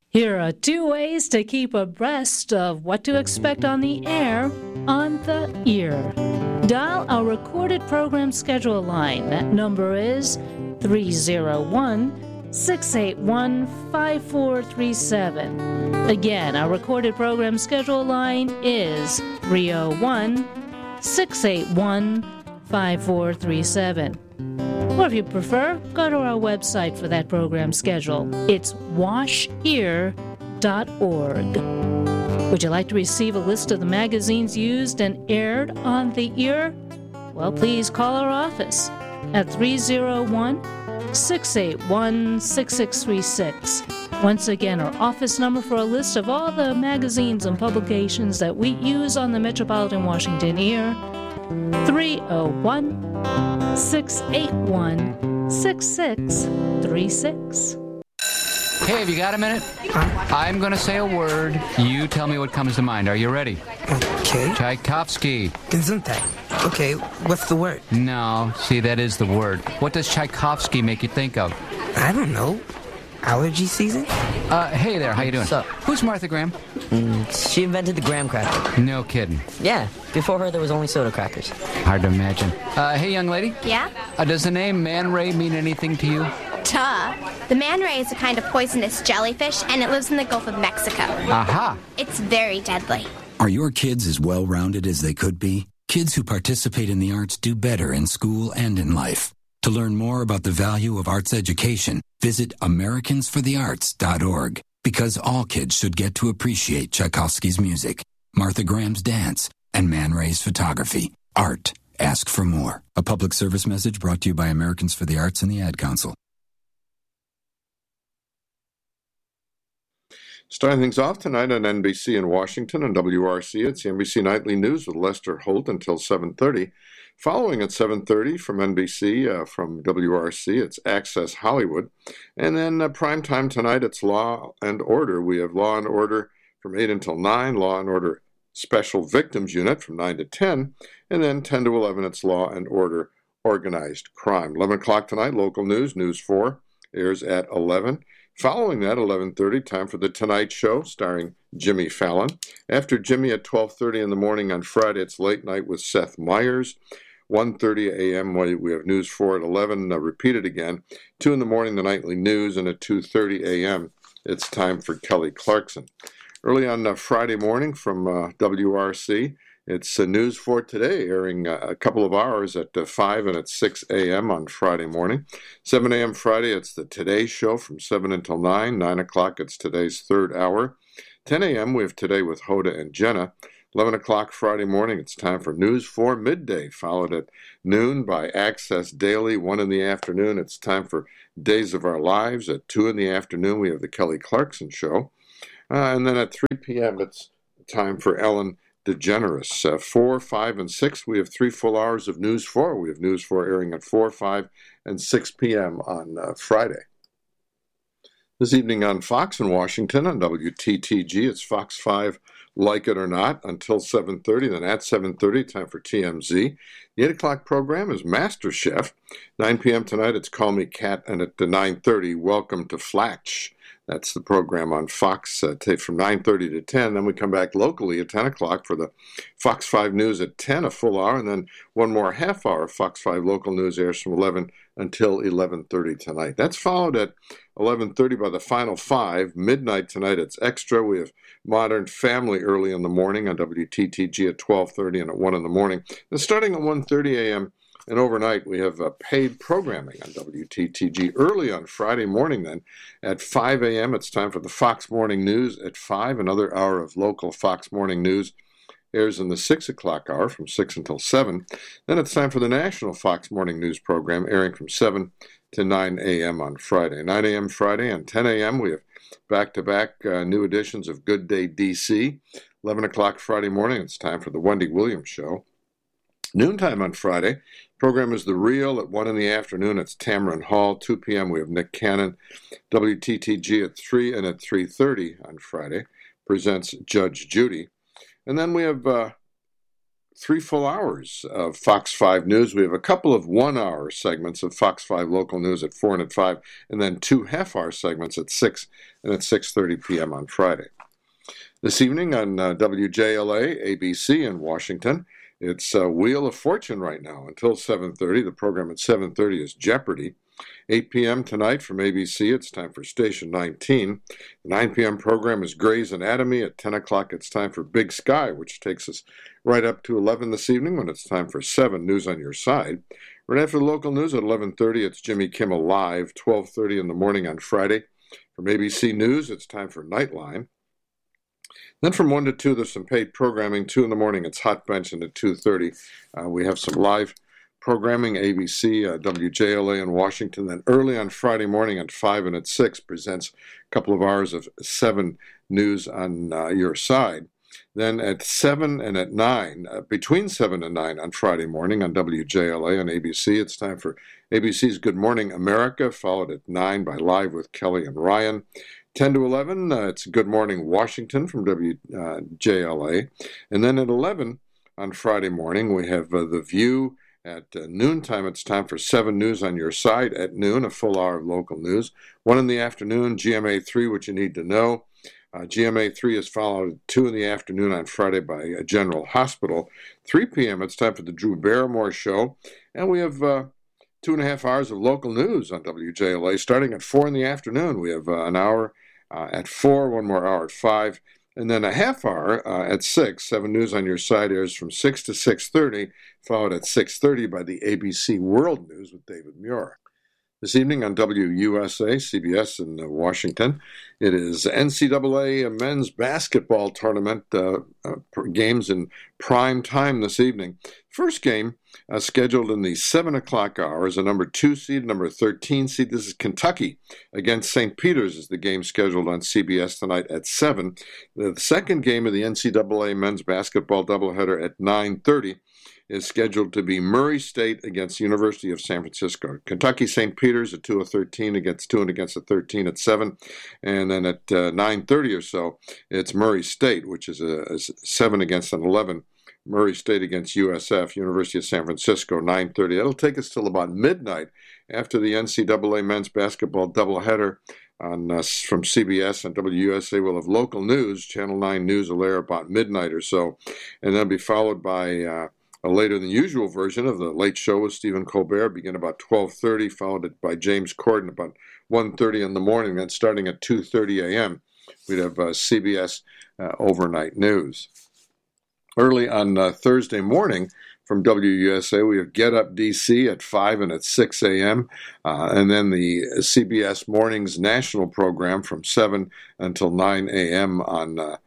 Here are two ways to keep abreast of what to expect on the air on the ear. Dial our recorded program schedule line. That number is 301-681-5437. Again, our recorded program schedule line is 301-681-5437. Or if you prefer, go to our website for that program schedule. It's washear.org. Would you like to receive a list of the magazines used and aired on the ear? Well, please call our office at 301-681-6636. Once again, our office number for a list of all the magazines and publications that we use on the Metropolitan Washington Ear, 301-681-6636. Hey, have you got a minute? I'm going to say a word. You tell me what comes to mind. Are you ready? Okay. Tchaikovsky. Gesundheit. Okay, what's the word? No, see, that is the word. What does Tchaikovsky make you think of? I don't know. Allergy season? Hey there, how you doing? What's up? Who's Martha Graham? She invented the graham cracker. No kidding. Yeah, before her there was only soda crackers. Hard to imagine. Hey, young lady? Yeah? Does the name Man Ray mean anything to you? Duh. The man ray is a kind of poisonous jellyfish, and it lives in the Gulf of Mexico. Aha! It's very deadly. Are your kids as well-rounded as they could be? Kids who participate in the arts do better in school and in life. To learn more about the value of arts education, visit AmericansForTheArts.org. Because all kids should get to appreciate Tchaikovsky's music, Martha Graham's dance, and Man Ray's photography. Art. Ask for more. A public service message brought to you by Americans for the Arts and the Ad Council. Starting things off tonight on NBC in Washington and WRC, it's the NBC Nightly News with Lester Holt until 7:30. Following at 7:30 from NBC, from WRC, it's Access Hollywood. And then primetime tonight, it's Law and Order. We have Law and Order from 8 until 9, Law and Order Special Victims Unit from 9 to 10, and then 10 to 11, it's Law and Order Organized Crime. 11 o'clock tonight, local news, News 4, airs at 11. Following that, 11:30, time for The Tonight Show, starring Jimmy Fallon. After Jimmy at 12:30 in the morning on Friday, it's Late Night with Seth Meyers. 1:30 a.m., we have News 4 at 11, repeated again. 2 in the morning, the Nightly News, and at 2:30 a.m., it's time for Kelly Clarkson. Early on Friday morning from WRC, it's News 4 Today, airing a couple of hours at 5 and at 6 a.m. on Friday morning. 7 a.m. Friday, it's the Today Show from 7 until 9. 9 o'clock, it's Today's Third Hour. 10 a.m., we have Today with Hoda and Jenna. 11 o'clock Friday morning, it's time for News 4 Midday, followed at noon by Access Daily. 1 in the afternoon, it's time for Days of Our Lives. At 2 in the afternoon, we have the Kelly Clarkson Show. And then at 3 p.m., it's time for Ellen DeGeneres. 4, 5, and 6, we have 3 full hours of News 4. We have News 4 airing at 4, 5, and 6 p.m. on Friday. This evening on Fox in Washington on WTTG, it's Fox 5, Like It or Not, until 7:30. Then at 7:30, time for TMZ. The 8 o'clock program is MasterChef. 9 p.m. tonight, it's Call Me Kat, and at 9:30, Welcome to Flatch. That's the program on Fox from 9:30 to 10. Then we come back locally at 10 o'clock for the Fox 5 News at 10, a full hour, and then one more half hour of Fox 5 local news airs from 11 until 11:30 tonight. That's followed at 11:30 by the Final 5. Midnight tonight, it's Extra. We have Modern Family early in the morning on WTTG at 12:30 and at 1 in the morning. And starting at 1:30 a.m., and overnight, we have paid programming on WTTG. Early on Friday morning, then, at 5 a.m., it's time for the Fox Morning News at 5. Another hour of local Fox Morning News airs in the 6 o'clock hour from 6 until 7. Then it's time for the National Fox Morning News program, airing from 7 to 9 a.m. on Friday. 9 a.m. Friday and 10 a.m., we have back-to-back new editions of Good Day D.C. 11 o'clock Friday morning, it's time for the Wendy Williams Show. Noontime on Friday, program is The Real. At 1 in the afternoon, it's Tamron Hall. 2 p.m., we have Nick Cannon. WTTG at 3 and at 3:30 on Friday presents Judge Judy. And then we have 3 full hours of Fox 5 News. We have a couple of 1-hour segments of Fox 5 local news at 4 and at 5, and then 2 half-hour segments at 6 and at 6:30 p.m. on Friday. This evening on WJLA, ABC in Washington, it's Wheel of Fortune right now until 7:30. The program at 7:30 is Jeopardy! 8 p.m. tonight from ABC, it's time for Station 19. The 9 p.m. program is Grey's Anatomy. At 10 o'clock, it's time for Big Sky, which takes us right up to 11 this evening when it's time for 7 News on Your Side. Right after the local news at 11:30, it's Jimmy Kimmel Live, 12:30 in the morning on Friday. From ABC News, it's time for Nightline. Then from 1 to 2, there's some paid programming. 2 in the morning, it's Hot Bench, and at 2:30, we have some live programming, ABC, WJLA in Washington. Then early on Friday morning at 5 and at 6 presents a couple of hours of 7 News on Your Side. Then at 7 and at 9, between 7 and 9 on Friday morning on WJLA and ABC, it's time for ABC's Good Morning America, followed at 9 by Live with Kelly and Ryan. 10 to 11, it's Good Morning Washington from WJLA. And then at 11 on Friday morning, we have The View. At noontime, it's time for 7 News on Your Side. At noon, a full hour of local news. 1 in the afternoon, GMA3, What You Need to Know. GMA3 is followed at 2 in the afternoon on Friday by General Hospital. 3 p.m., it's time for the Drew Barrymore Show. And we have 2.5 hours of local news on WJLA. Starting at 4 in the afternoon, we have an hour at 4, 1 more hour at 5. And then a half hour at 6, 7 News on Your Side airs from 6 to 6:30, followed at 6:30 by the ABC World News with David Muir. This evening on WUSA, CBS in Washington, it is NCAA men's basketball tournament games in prime time this evening. First game scheduled in the 7 o'clock hour is a number 2 seed, number 13 seed. This is Kentucky against St. Peter's is the game scheduled on CBS tonight at 7. The second game of the NCAA men's basketball doubleheader at 9:30 is scheduled to be Murray State against University of San Francisco. Kentucky St. Peter's at 2:13 against 2 and against a 13 at 7. And then at 9:30 or so, it's Murray State, which is a 7 against an 11. Murray State against USF, University of San Francisco, 9:30. That'll take us till about midnight after the NCAA men's basketball doubleheader from CBS and WUSA. Will have local news. Channel 9 News will air about midnight or so. And then be followed by a later than usual version of the Late Show with Stephen Colbert, begin about 12:30, followed by James Corden about 1:30 in the morning. Then starting at 2:30 a.m., we'd have CBS Overnight News. Early on Thursday morning from WUSA, we have Get Up DC at 5 and at 6 a.m., and then the CBS Mornings national program from 7 until 9 a.m. on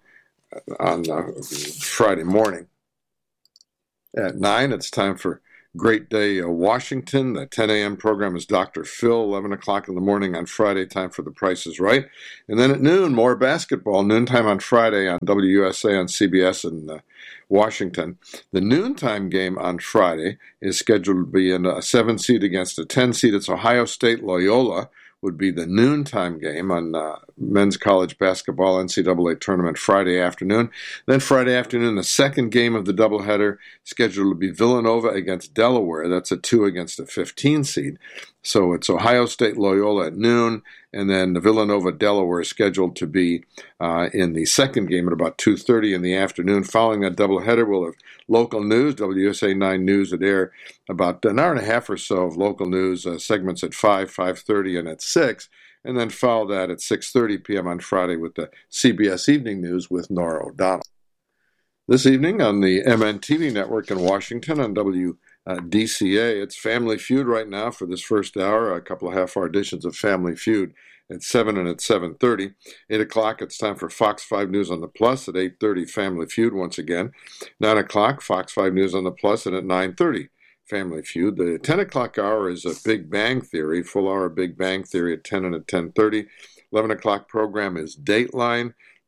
Friday morning. At 9, it's time for Great Day Washington. The 10 a.m. program is Dr. Phil. 11 o'clock in the morning on Friday, time for The Price is Right. And then at noon, more basketball. Noontime on Friday on WUSA on CBS in Washington. The noontime game on Friday is scheduled to be in a 7 seed against a 10 seed. It's Ohio State Loyola would be the noontime game on men's college basketball NCAA tournament Friday afternoon. Then Friday afternoon, the second game of the doubleheader scheduled to be Villanova against Delaware. That's a 2 against a 15 seed. So it's Ohio State Loyola at noon, and then the Villanova Delaware is scheduled to be in the second game at about 2:30 in the afternoon. Following that doubleheader, we'll have local news, WUSA 9 News at air, about an hour and a half or so of local news segments at 5, 5:30, and at 6, and then follow that at 6:30 p.m. on Friday with the CBS Evening News with Nora O'Donnell. This evening on the MNTV network in Washington on DCA, it's Family Feud right now for this first hour, a couple of half-hour editions of Family Feud at 7 and at 7:30. 8 o'clock, it's time for Fox 5 News on the Plus. At 8:30, Family Feud once again. 9 o'clock, Fox 5 News on the Plus, and at 9:30, Family Feud. The 10 o'clock hour is a Big Bang Theory, full hour Big Bang Theory at 10 and at 10:30. 11 o'clock program is Dateline.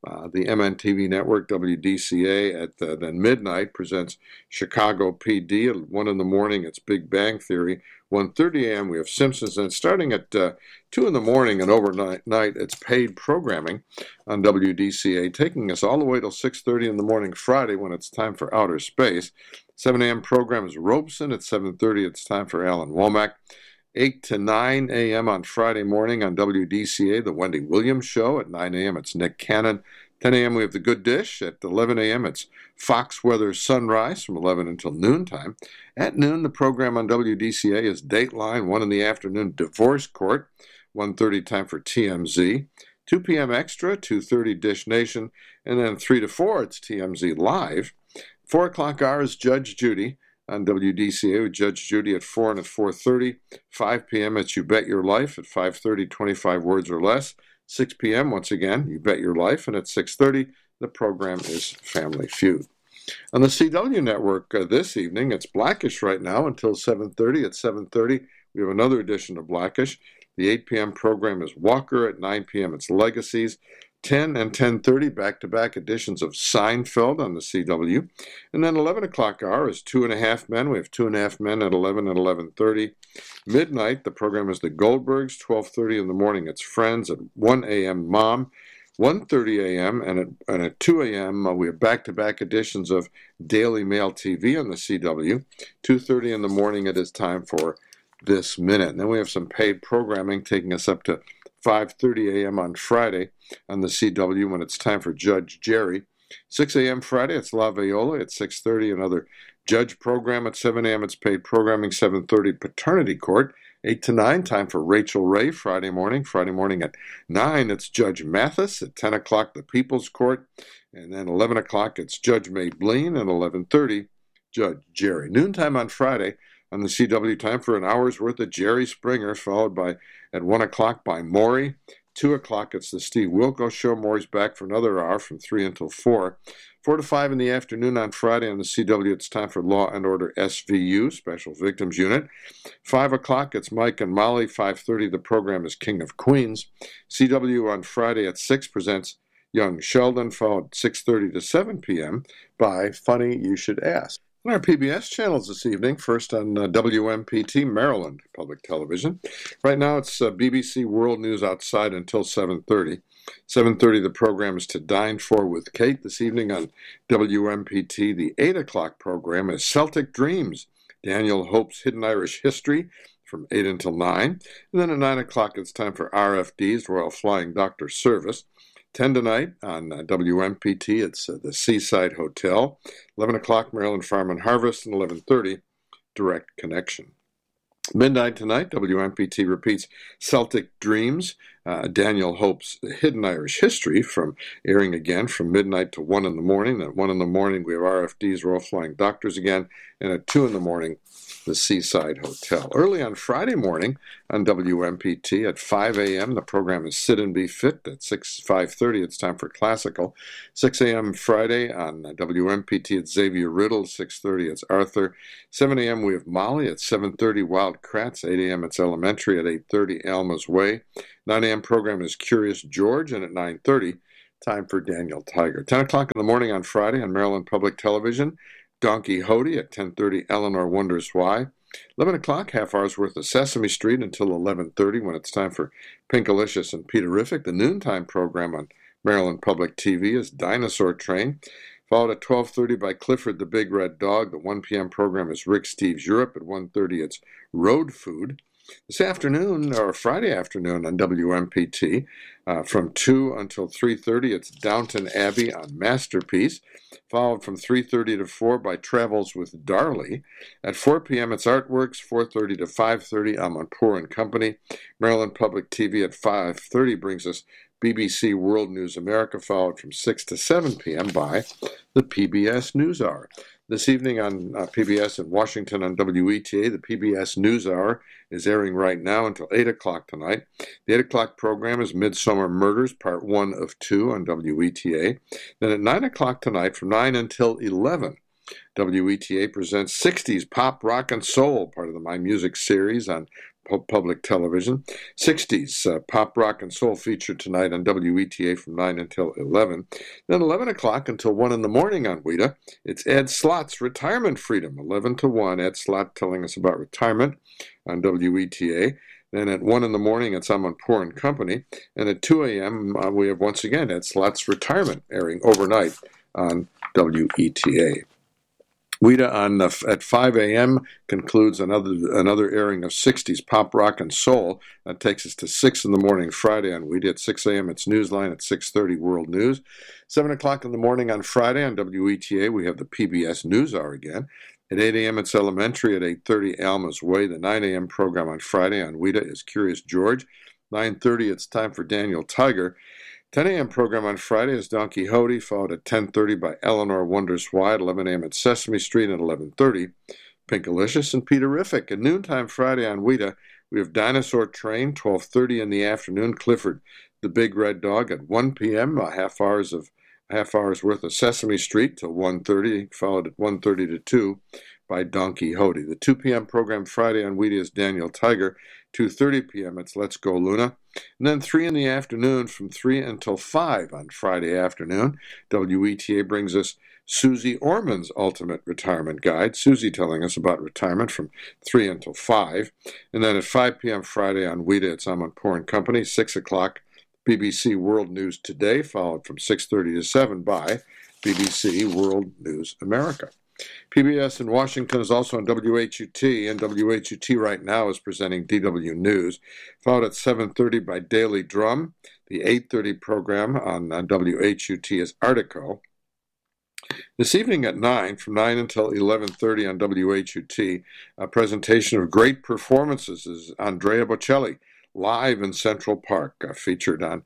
The MNTV network, WDCA, at then midnight presents Chicago PD. At 1 in the morning, it's Big Bang Theory. 1:30 a.m., we have Simpsons. And starting at 2 in the morning and overnight, it's paid programming on WDCA, taking us all the way till 6:30 in the morning Friday when it's time for Outer Space. 7 a.m. program is Robeson. At 7:30, it's time for Alan Womack. 8 to 9 a.m. on Friday morning on WDCA, The Wendy Williams Show. At 9 a.m., it's Nick Cannon. 10 a.m., we have The Good Dish. At 11 a.m., it's Fox Weather Sunrise from 11 until noontime. At noon, the program on WDCA is Dateline. 1 in the afternoon, Divorce Court. 1:30 time for TMZ. 2 p.m. Extra, 2:30 Dish Nation. And then 3 to 4, it's TMZ Live. 4 o'clock hour is Judge Judy on WDCA with Judge Judy at 4 and at 4:30. 5 p.m. it's You Bet Your Life. At 5:30, 25 words or less. 6 p.m. once again, You Bet Your Life. And at 6:30, the program is Family Feud. On the CW network this evening, it's Blackish right now until 7:30. At 7:30, we have another edition of Blackish. The 8 p.m. program is Walker. At 9 p.m., it's Legacies. 10 and 10:30, back-to-back editions of Seinfeld on the CW. And then 11 o'clock hour is Two and a Half Men. We have Two and a Half Men at 11 and 11:30. Midnight, the program is The Goldbergs. 12:30 in the morning, it's Friends. At 1 a.m., Mom. 1:30 a.m. and at 2 a.m. We have back-to-back editions of Daily Mail TV on the CW. 2:30 in the morning, it is time for This Minute. And then we have some paid programming taking us up to 5:30 a.m. on Friday on the CW when it's time for Judge Jerry. 6 a.m. Friday, it's La Viola. At 6:30, another judge program. At 7 a.m., it's paid programming. 7:30, Paternity Court. 8 to 9, time for Rachel Ray, Friday morning. Friday morning at 9, it's Judge Mathis. At 10 o'clock, the People's Court. And then 11 o'clock, it's Judge Maybleen. And 11:30, Judge Jerry. Noontime on Friday on the CW, time for an hour's worth of Jerry Springer, followed by, at 1 o'clock, by Maury. 2 o'clock, it's the Steve Wilkos Show. Maury's back for another hour from 3 until 4. 4 to 5 in the afternoon on Friday on the CW, it's time for Law and Order SVU, Special Victims Unit. 5 o'clock, it's Mike and Molly. 5:30, the program is King of Queens. CW on Friday at 6 presents Young Sheldon, followed 6:30 to 7 p.m. by Funny You Should Ask. On our PBS channels this evening, first on WMPT, Maryland Public Television. Right now it's BBC World News Outside until 7:30. 7:30, the program is To Dine For with Kate. This evening on WMPT, the 8 o'clock program is Celtic Dreams, Daniel Hope's Hidden Irish History, from 8 until 9. And then at 9 o'clock, it's time for RFD's, Royal Flying Doctor Service. 10 tonight on WMPT, it's the Seaside Hotel. 11 o'clock, Maryland Farm and Harvest, and 11:30, Direct Connection. Midnight tonight, WMPT repeats Celtic Dreams, Daniel Hope's Hidden Irish History, from airing again from midnight to 1 in the morning. At 1 in the morning, we have RFD's Royal Flying Doctors again, and at 2 in the morning, the Seaside Hotel. Early on Friday morning on WMPT at 5 a.m., the program is Sit and Be Fit. At 5:30, it's time for Classical. 6 a.m. Friday on WMPT, it's Xavier Riddle. 6:30, it's Arthur. 7 a.m., we have Molly. At 7:30, Wild Kratts. 8 a.m., it's Elementary. At 8:30, Alma's Way. 9 a.m. program is Curious George. And at 9:30, time for Daniel Tiger. 10 o'clock in the morning on Friday on Maryland Public Television, Don Quixote. At 10:30, Eleanor Wonders Why. 11 o'clock, half hour's worth of Sesame Street until 11:30 when it's time for Pinkalicious and Peterific. The noontime program on Maryland Public TV is Dinosaur Train, followed at 12:30 by Clifford the Big Red Dog. The 1 p.m. program is Rick Steves Europe. At 1:30, it's Road Food. This afternoon, or Friday afternoon on WMPT, from 2 until 3:30, it's Downton Abbey on Masterpiece, followed from 3:30 to 4 by Travels with Darley. At 4 p.m., it's Artworks. 4:30 to 5:30, Amanpour and Company. Maryland Public TV at 5:30 brings us BBC World News America, followed from 6 to 7 p.m. by the PBS NewsHour. This evening on PBS in Washington on WETA, the PBS NewsHour is airing right now until 8 o'clock tonight. The 8 o'clock program is Midsummer Murders, Part 1 of 2 on WETA. Then at 9 o'clock tonight, from 9 until 11, WETA presents 60s Pop, Rock, and Soul, part of the My Music series on public television. 60s, pop, rock, and soul featured tonight on WETA from 9 until 11. Then 11 o'clock until 1 in the morning on WETA, it's Ed Slott's Retirement Freedom, 11 to 1. Ed Slott telling us about retirement on WETA. Then at 1 in the morning, it's Amanpour and Company. And at 2 a.m., we have once again Ed Slott's Retirement airing overnight on WETA. WETA at 5 a.m. concludes another airing of 60s pop, rock, and soul. That takes us to 6 in the morning Friday on WETA. At 6 a.m. it's Newsline. At 6:30 World News. 7 o'clock in the morning on Friday on WETA we have the PBS NewsHour again. At 8 a.m. it's Elementary. At 8:30 Alma's Way. The 9 a.m. program on Friday on WETA is Curious George. 9:30 it's time for Daniel Tiger. 10 a.m. program on Friday is Don Quixote, followed at 10:30 by Eleanor Wonders Why. At 11 a.m. at Sesame Street. At 11:30, Pinkalicious and Peterific. At noontime Friday on WETA, we have Dinosaur Train. 12:30 in the afternoon, Clifford the Big Red Dog. At 1 p.m., half hour's worth of Sesame Street till 1:30, followed at 1:30 to 2 by Don Quixote. The 2 p.m. program Friday on WETA is Daniel Tiger. 2:30 p.m. it's Let's Go Luna. And then 3 in the afternoon from 3 until 5 on Friday afternoon, WETA brings us Susie Orman's Ultimate Retirement Guide. Susie telling us about retirement from 3 until 5. And then at 5 p.m. Friday on WETA, it's Amanpour and Company. 6 o'clock, BBC World News Today, followed from 6:30 to 7 by BBC World News America. PBS in Washington is also on WHUT, and WHUT right now is presenting DW News, followed at 7:30 by Daily Drum. The 8:30 program on WHUT is Artico. This evening at 9, from 9 until 11:30 on WHUT, a presentation of great performances is Andrea Bocelli, live in Central Park, featured on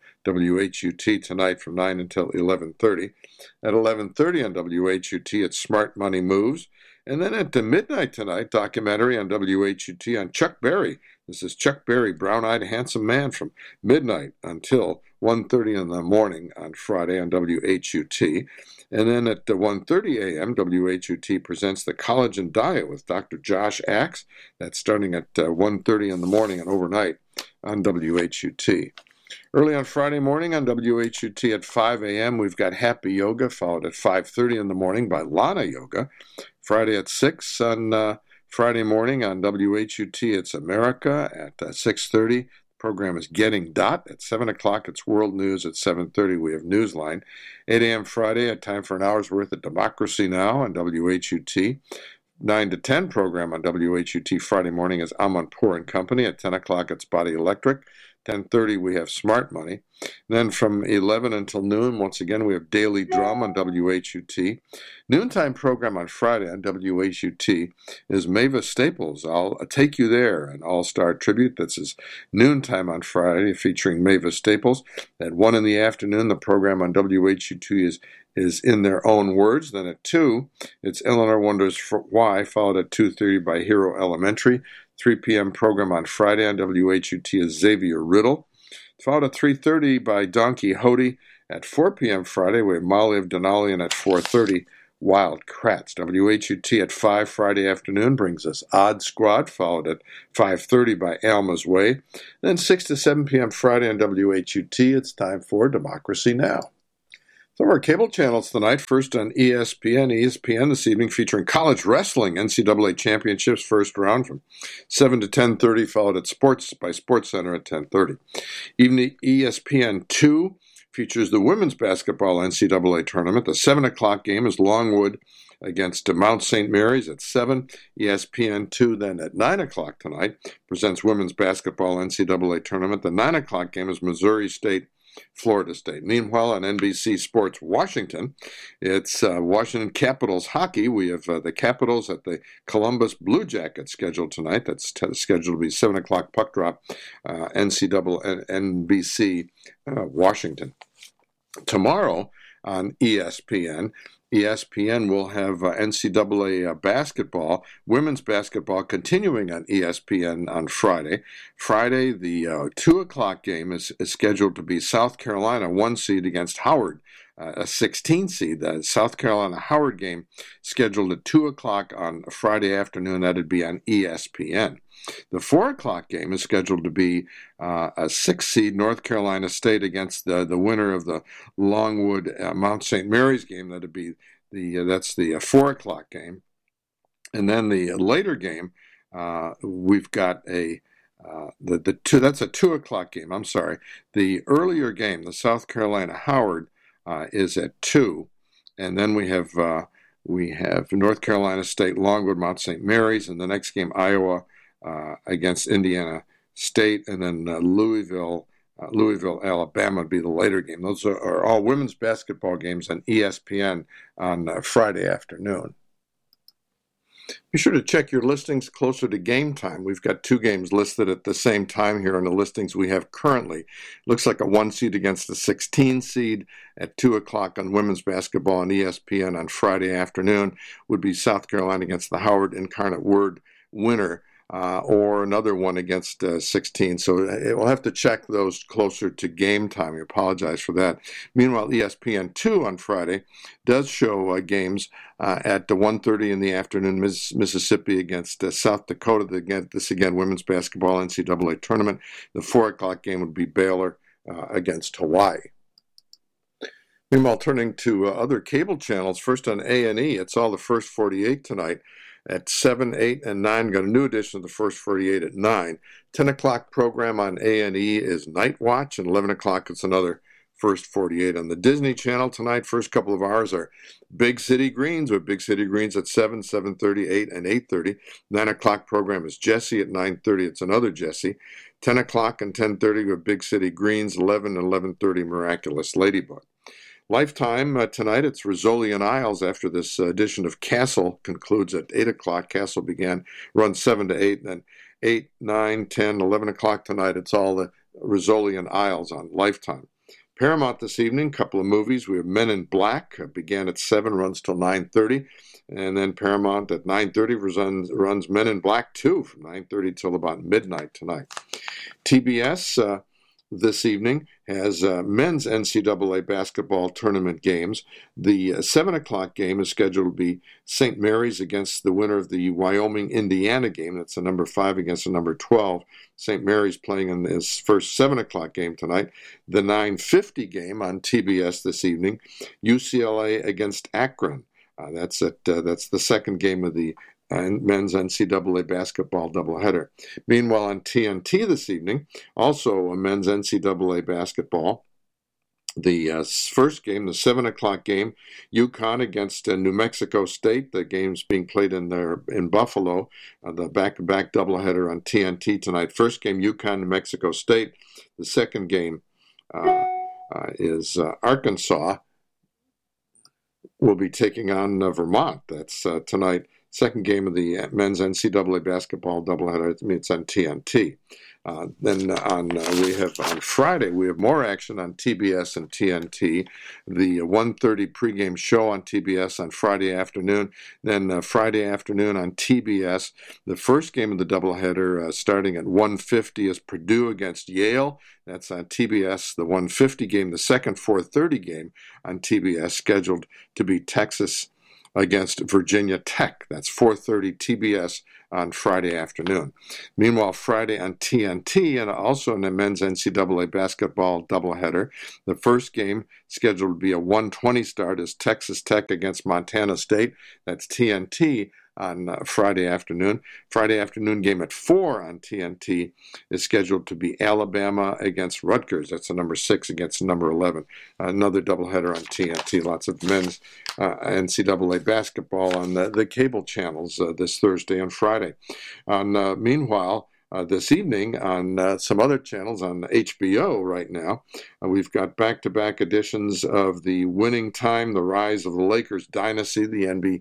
WHUT tonight from 9 until 11:30. At 11:30 on WHUT, it's Smart Money Moves. And then at midnight tonight, documentary on WHUT on Chuck Berry. This is Chuck Berry, Brown-Eyed Handsome Man, from midnight until 1:30 in the morning on Friday on WHUT. And then at 1:30 a.m., WHUT presents The Collagen Diet with Dr. Josh Axe. That's starting at 1:30 in the morning and overnight on WHUT. Early on Friday morning on WHUT at 5 a.m., we've got Happy Yoga, followed at 5:30 in the morning by Lana Yoga. Friday at 6 on Friday morning on WHUT, it's America at 6:30. The program is Getting Dot. At 7 o'clock, it's World News. At 7:30, we have Newsline. 8 a.m. Friday, a time for an hour's worth of Democracy Now! On WHUT. 9 to 10 program on WHUT Friday morning is Amanpour and Company. At 10 o'clock, it's Body Electric. 10:30, we have Smart Money. Then from 11 until noon, once again, we have Daily Drum on WHUT. Noontime program on Friday on WHUT is Mavis Staples. I'll Take You There, an all-star tribute. This is noontime on Friday, featuring Mavis Staples. At 1 in the afternoon, the program on WHUT is In Their Own Words. Then at 2, it's Eleanor Wonders Why, followed at 2:30 by Hero Elementary. 3 p.m. program on Friday on WHUT is Xavier Riddle. Followed at 3:30 by Don Quixote. At 4 p.m. Friday, we have Molly of Denali, and at 4:30, Wild Kratts. WHUT at 5 Friday afternoon brings us Odd Squad, followed at 5:30 by Alma's Way. Then 6 to 7 p.m. Friday on WHUT, it's time for Democracy Now! Some of our cable channels tonight. First on ESPN. ESPN this evening featuring college wrestling, NCAA championships first round from 7 to 10:30, followed at Sports by SportsCenter at 10:30. Evening ESPN 2 features the women's basketball NCAA tournament. The 7 o'clock game is Longwood against Mount St. Mary's at 7. ESPN 2 then at 9 o'clock tonight presents women's basketball NCAA tournament. The 9 o'clock game is Missouri State Florida State. Meanwhile, on NBC Sports Washington, it's Washington Capitals hockey. We have the Capitals at the Columbus Blue Jackets scheduled tonight. That's scheduled to be 7 o'clock puck drop, NBC Washington. Tomorrow on ESPN will have NCAA basketball, women's basketball, continuing on ESPN on Friday. Friday, the 2 o'clock game is scheduled to be South Carolina 1 seed against Howard, a 16 seed. The South Carolina-Howard game scheduled at 2 o'clock on Friday afternoon. That would be on ESPN. The 4 o'clock game is scheduled to be a 6 seed North Carolina State against the winner of the Longwood Mount St. Mary's game. That'd be that's the 4 o'clock game. And then the later game, we've got that's a 2 o'clock game. I'm sorry. The earlier game, the South Carolina Howard, is at 2, and then we have North Carolina State, Longwood, Mount St. Mary's, and the next game Iowa against Indiana State, and then Louisville, Alabama would be the later game. Those are all women's basketball games on ESPN on Friday afternoon. Be sure to check your listings closer to game time. We've got 2 games listed at the same time here on the listings we have currently. Looks like a 1 seed against a 16 seed at 2 o'clock on women's basketball on ESPN on Friday afternoon would be South Carolina against the Howard Incarnate Word winner. Or another one against 16. So we'll have to check those closer to game time. We apologize for that. Meanwhile, ESPN2 on Friday does show games at 1:30 in the afternoon, Mississippi against South Dakota. This again, women's basketball NCAA tournament. The 4 o'clock game would be Baylor against Hawaii. Meanwhile, turning to other cable channels, first on A&E, it's all the First 48 tonight. At 7, 8, and 9, got a new edition of the First 48 at 9. 10 o'clock program on A&E is Night Watch, and 11 o'clock it's another First 48. On the Disney Channel tonight, first couple of hours are Big City Greens, with Big City Greens at 7, 7:30, 8, and 8:30. 9 o'clock program is Jessie at 9:30. It's another Jessie. 10 o'clock and 10:30 with Big City Greens, 11 and 11:30 Miraculous Ladybug. Lifetime tonight, it's Rizzoli and Isles after this edition of Castle concludes at 8 o'clock. Castle runs 7 to 8, and then 8, 9, 10, 11 o'clock tonight. It's all the Rizzoli and Isles on Lifetime. Paramount this evening, couple of movies. We have Men in Black, began at 7, runs till 9:30. And then Paramount at 9:30 runs Men in Black 2 from 9:30 till about midnight tonight. TBS this evening has men's NCAA basketball tournament games. The 7 o'clock game is scheduled to be St. Mary's against the winner of the Wyoming-Indiana game. That's the number 5 against the number 12. St. Mary's playing in this first 7 o'clock game tonight. The 9:50 game on TBS this evening, UCLA against Akron. That's the second game of the men's NCAA basketball doubleheader. Meanwhile, on TNT this evening, also a men's NCAA basketball. The first game, the 7 o'clock game, UConn against New Mexico State. The game's being played in Buffalo. The back-to-back doubleheader on TNT tonight. First game, UConn, New Mexico State. The second game is Arkansas will be taking on Vermont. That's tonight. Second game of the men's NCAA basketball doubleheader. It's on TNT. Then on Friday we have more action on TBS and TNT. The 1:30 pregame show on TBS on Friday afternoon. Then Friday afternoon on TBS, the first game of the doubleheader starting at 1:50 is Purdue against Yale. That's on TBS. The 1:50 game, the second 4:30 game on TBS, scheduled to be Texas against Virginia Tech. That's 4:30 TBS on Friday afternoon. Meanwhile, Friday on TNT, and also in the men's NCAA basketball doubleheader, the first game scheduled to be a 1:20 start is Texas Tech against Montana State. That's TNT on Friday afternoon. Friday afternoon game at 4 on TNT is scheduled to be Alabama against Rutgers. That's the number 6 against the number 11. Another doubleheader on TNT. Lots of men's NCAA basketball on the cable channels this Thursday and Friday. Meanwhile, this evening on some other channels on HBO right now, we've got back-to-back editions of The Winning Time, The Rise of the Lakers Dynasty, the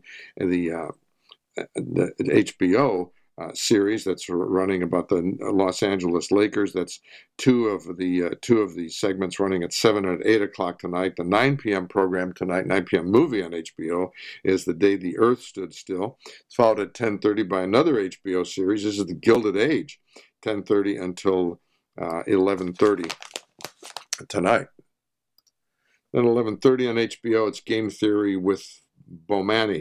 HBO series that's running about the Los Angeles Lakers. That's two of the segments running at 7 and 8 o'clock tonight. The 9 p.m. program tonight, 9 p.m. movie on HBO, is The Day the Earth Stood Still. It's followed at 10:30 by another HBO series. This is The Gilded Age, 10:30 until 11:30 tonight. Then 11:30 on HBO, it's Game Theory with Bomani.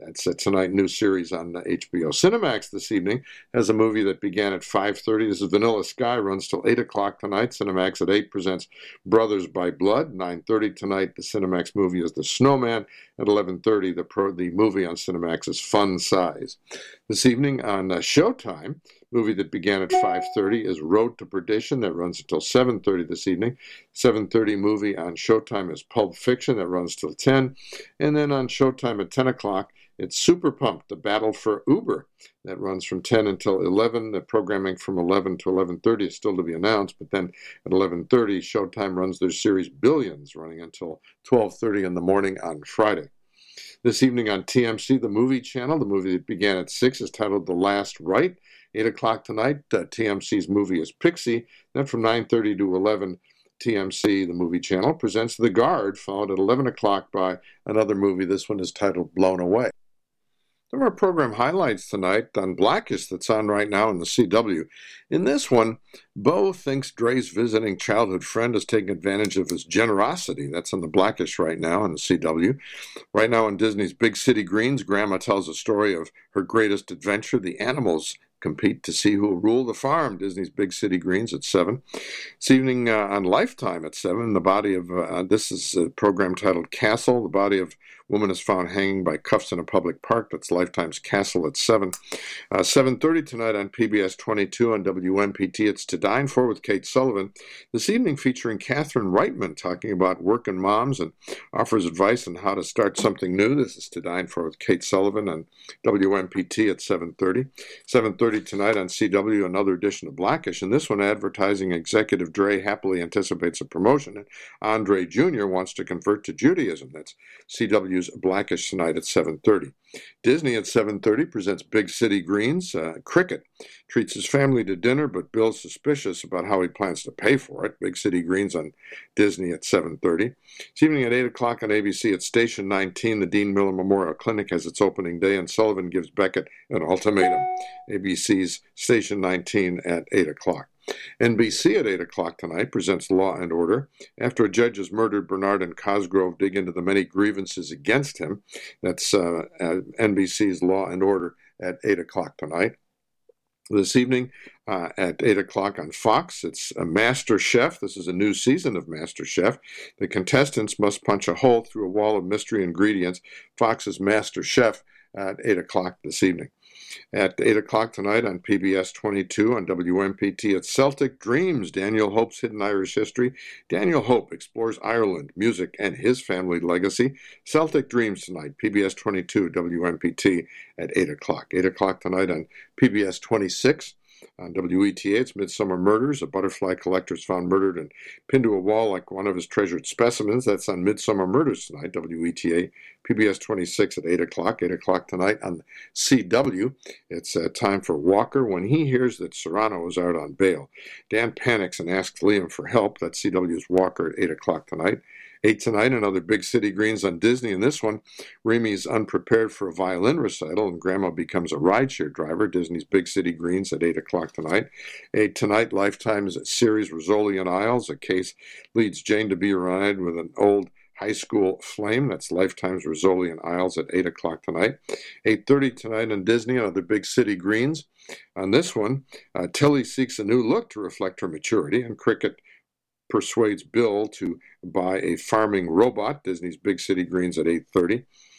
That's tonight, new series on HBO. Cinemax this evening has a movie that began at 5:30. This is Vanilla Sky, runs till 8 o'clock tonight. Cinemax at 8 presents Brothers by Blood. 9:30 tonight, the Cinemax movie is The Snowman. At 11:30, the movie on Cinemax is Fun Size. This evening on Showtime, movie that began at 5:30 is Road to Perdition. That runs until 7:30 this evening. 7:30 movie on Showtime is Pulp Fiction. That runs till 10. And then on Showtime at 10 o'clock, it's Super Pumped, The Battle for Uber. That runs from 10 until 11. The programming from 11 to 11:30 is still to be announced. But then at 11:30, Showtime runs their series Billions, running until 12:30 in the morning on Friday. This evening on TMC, the movie channel, the movie that began at 6 is titled The Last Rite. 8 o'clock tonight, TMC's movie is Pixie. Then from 9:30 to 11, TMC, the movie channel, presents The Guard, followed at 11 o'clock by another movie. This one is titled Blown Away. There are program highlights tonight on Blackish that's on right now in the CW. In this one, Bo thinks Dre's visiting childhood friend is taking advantage of his generosity. That's on the Blackish right now in the CW. Right now on Disney's Big City Greens, Grandma tells a story of her greatest adventure. The animals compete to see who will rule the farm. Disney's Big City Greens at 7. This evening on Lifetime at 7, the body of, this is a program titled Castle. The body of woman is found hanging by cuffs in a public park. That's Lifetime's Castle at 7. 7:30 tonight on PBS 22 on WMPT. It's To Dine For with Kate Sullivan. This evening featuring Catherine Reitman talking about working moms and offers advice on how to start something new. This is To Dine For with Kate Sullivan on WMPT at 7:30. 7:30 tonight on CW, another edition of Blackish. And this one, advertising executive Dre happily anticipates a promotion. And Andre Jr. wants to convert to Judaism. That's CW's Blackish tonight at 7:30. Disney at 7:30 presents Big City Greens. Cricket treats his family to dinner, but Bill's suspicious about how he plans to pay for it. Big City Greens on Disney at 7:30. This evening at 8 o'clock on ABC at Station 19, the Dean Miller Memorial Clinic has its opening day, and Sullivan gives Beckett an ultimatum. ABC's Station 19 at 8 o'clock. NBC at 8 o'clock tonight presents Law and Order. After a judge has murdered Bernard and Cosgrove dig into the many grievances against him. That's NBC's Law and Order at 8 o'clock tonight. This evening at 8 o'clock on Fox, it's Master Chef. This is a new season of Master Chef. The contestants must punch a hole through a wall of mystery ingredients. Fox's Master Chef at 8 o'clock this evening. At 8 o'clock tonight on PBS 22 on WMPT, it's Celtic Dreams, Daniel Hope's Hidden Irish History. Daniel Hope explores Ireland, music, and his family legacy. Celtic Dreams tonight, PBS 22, WMPT at 8 o'clock. 8 o'clock tonight on PBS 26. On WETA, it's Midsummer Murders. A butterfly collector is found murdered and pinned to a wall like one of his treasured specimens. That's on Midsummer Murders tonight, WETA, PBS 26 at 8 o'clock. 8 o'clock tonight on CW. It's time for Walker. When he hears that Serrano is out on bail, Dan panics and asks Liam for help. That's CW's Walker at 8 o'clock tonight. 8 tonight, another Big City Greens on Disney. In this one, Remy's unprepared for a violin recital, and Grandma becomes a rideshare driver. Disney's Big City Greens at 8 o'clock tonight. 8 tonight, Lifetime's series Rizzoli and Isles. A case leads Jane to be reunited with an old high school flame. That's Lifetime's Rizzoli and Isles at 8 o'clock tonight. 8:30 tonight on Disney, another Big City Greens. On this one, Tilly seeks a new look to reflect her maturity, and Cricket persuades Bill to buy a farming robot. Disney's Big City Greens at 8:30.